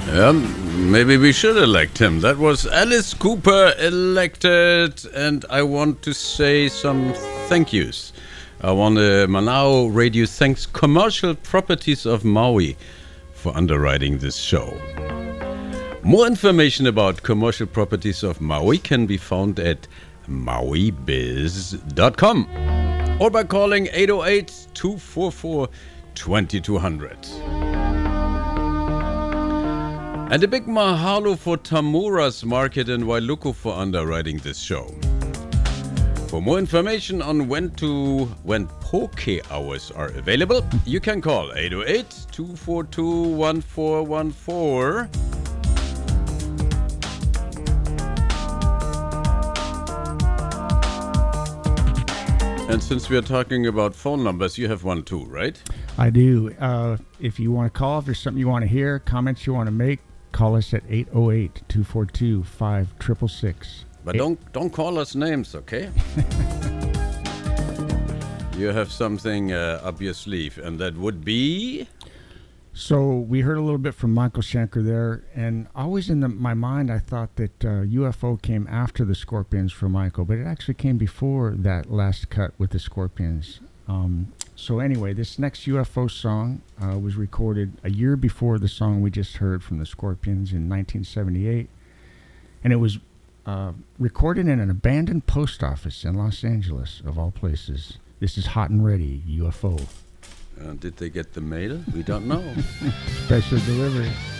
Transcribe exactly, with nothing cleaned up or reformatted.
Um, maybe we should elect him. That was Alice Cooper elected, and I want to say some thank yous. I want to Manao Radio thanks Commercial Properties of Maui for underwriting this show. More information about Commercial Properties of Maui can be found at maui biz dot com or by calling eight oh eight, two four four, two two zero zero. And a big mahalo for Tamura's Market in Wailuku for underwriting this show. For more information on when to when poke hours are available, you can call eight oh eight, two four two, one four one four. And since we are talking about phone numbers, you have one too, right? I do. Uh, if you want to call, if there's something you want to hear, comments you want to make, call us at eight oh eight, two four two, five six six six. But Eight. don't don't call us names, okay? You have something uh, up your sleeve, and that would be... So we heard a little bit from Michael Schenker there, and always in the, my mind I thought that uh, U F O came after the Scorpions for Michael, but it actually came before that last cut with the Scorpions. Um, so anyway, this next U F O song uh, was recorded a year before the song we just heard from the Scorpions in nineteen seventy-eight, and it was uh, recorded in an abandoned post office in Los Angeles, of all places. This is Hot and Ready, U F O. Uh, did they get the mail? We don't know. Special delivery.